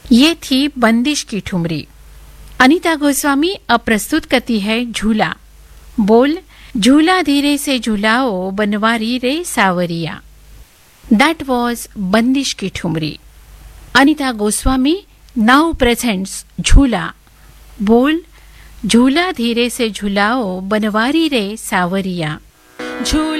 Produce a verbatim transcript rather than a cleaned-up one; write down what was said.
ये थी बंदिश की ठुमरी। अनीता गोस्वामी अब प्रस्तुत करती है झूला। बोल, झूला धीरे से झूलाओ बनवारी रे सावरिया। दैट वॉज बंदिश की ठुमरी। अनीता गोस्वामी नाउ प्रेजेंट्स झूला। बोल, झूला धीरे से झूलाओ बनवारी रे सावरिया। झूला